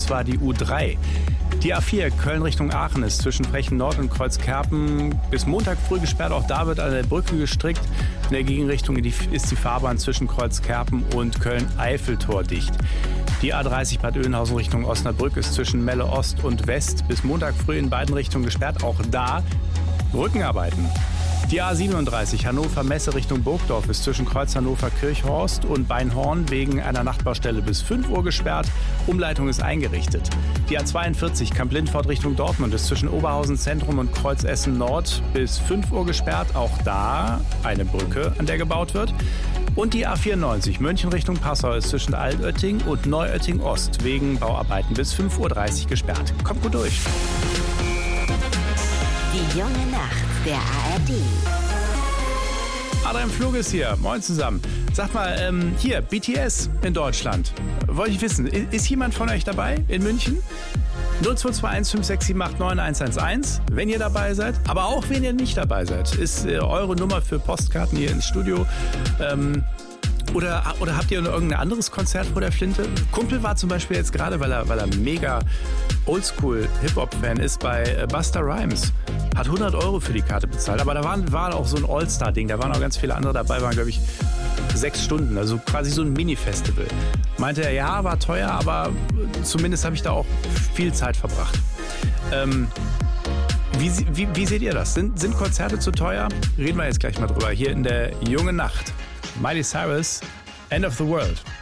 zwar die U3. Die A4 Köln Richtung Aachen ist zwischen Frechen Nord und Kreuzkerpen bis Montag früh gesperrt. Auch da wird an der Brücke gestrickt. In der Gegenrichtung ist die Fahrbahn zwischen Kreuzkerpen und Köln-Eiffeltor dicht. Die A30 Bad Oeynhausen Richtung Osnabrück ist zwischen Melle Ost und West bis Montag früh in beiden Richtungen gesperrt. Auch da Brückenarbeiten. Die A37 Hannover-Messe Richtung Burgdorf ist zwischen Kreuz Hannover-Kirchhorst und Beinhorn wegen einer Nachtbaustelle bis 5 Uhr gesperrt. Umleitung ist eingerichtet. Die A42 Kamp-Lindfort Richtung Dortmund ist zwischen Oberhausen Zentrum und Kreuz Essen Nord bis 5 Uhr gesperrt. Auch da eine Brücke, an der gebaut wird. Und die A94 München Richtung Passau ist zwischen Altötting und Neuötting Ost wegen Bauarbeiten bis 5.30 Uhr gesperrt. Kommt gut durch. Die junge Nacht der ARD. Adrian Flug ist hier. Moin zusammen. Sagt mal, hier, BTS in Deutschland. Wollte ich wissen, ist jemand von euch dabei in München? 0221 567 89111, wenn ihr dabei seid. Aber auch wenn ihr nicht dabei seid, ist eure Nummer für Postkarten hier ins Studio. Oder habt ihr noch irgendein anderes Konzert vor der Flinte? Kumpel war zum Beispiel jetzt gerade, weil er mega Oldschool-Hip-Hop-Fan ist, bei Busta Rhymes. Hat 100 € für die Karte bezahlt. Aber da war auch so ein All-Star-Ding. Da waren auch ganz viele andere dabei, waren, glaube ich, 6 Stunden. Also quasi so ein Mini-Festival. Meinte er, ja, war teuer, aber zumindest habe ich da auch viel Zeit verbracht. Wie seht ihr das? Sind Konzerte zu teuer? Reden wir jetzt gleich mal drüber. Hier in der jungen Nacht. Miley Cyrus, End of the World.